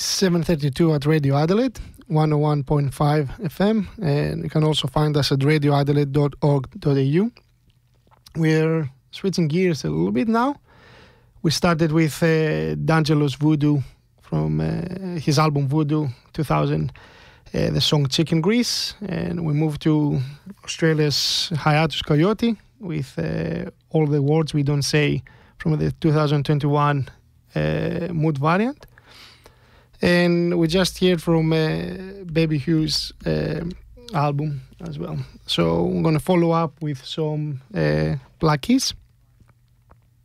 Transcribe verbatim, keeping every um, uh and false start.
seven thirty-two at Radio Adelaide, one oh one point five F M, and you can also find us at radio adelaide dot org dot a u. We're switching gears a little bit now. We started with uh, D'Angelo's Voodoo from uh, his album Voodoo two thousand, uh, the song Chicken Grease, and we moved to Australia's Hiatus Coyote with uh, All the Words We Don't Say from the two thousand twenty-one uh, Mood variant. And we just heard from uh, Baby Hugh's uh, album as well. So I'm going to follow up with some uh, Black Keys.